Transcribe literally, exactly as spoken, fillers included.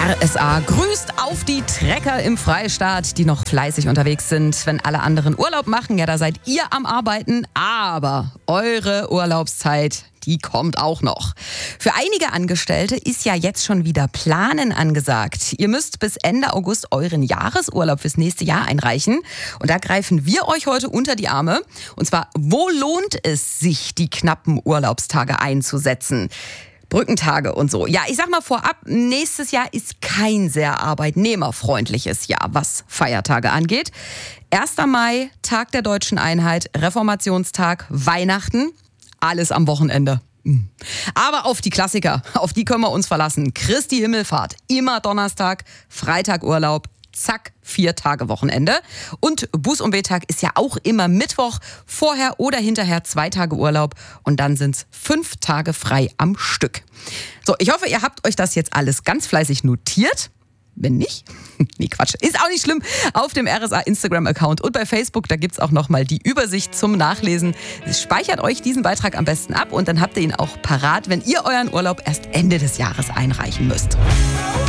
R S A grüßt auf die Trecker im Freistaat, die noch fleißig unterwegs sind. Wenn alle anderen Urlaub machen, ja, da seid ihr am Arbeiten. Aber eure Urlaubszeit, die kommt auch noch. Für einige Angestellte ist ja jetzt schon wieder Planen angesagt. Ihr müsst bis Ende August euren Jahresurlaub fürs nächste Jahr einreichen. Und da greifen wir euch heute unter die Arme. Und zwar, wo lohnt es sich, die knappen Urlaubstage einzusetzen? Brückentage und so. Ja, ich sag mal vorab, nächstes Jahr ist kein sehr arbeitnehmerfreundliches Jahr, was Feiertage angeht. erster Mai, Tag der Deutschen Einheit, Reformationstag, Weihnachten, alles am Wochenende. Aber auf die Klassiker, auf die können wir uns verlassen. Christi Himmelfahrt, immer Donnerstag, Freitag Urlaub, zack, vier Tage Wochenende. Und Buß- und Betag ist ja auch immer Mittwoch, vorher oder hinterher zwei Tage Urlaub und dann sind es fünf Tage frei am Stück. So, ich hoffe, ihr habt euch das jetzt alles ganz fleißig notiert. Wenn nicht, nee, Quatsch, ist auch nicht schlimm. Auf dem R S A Instagram-Account und bei Facebook, da gibt's auch nochmal die Übersicht zum Nachlesen. Speichert euch diesen Beitrag am besten ab und dann habt ihr ihn auch parat, wenn ihr euren Urlaub erst Ende des Jahres einreichen müsst.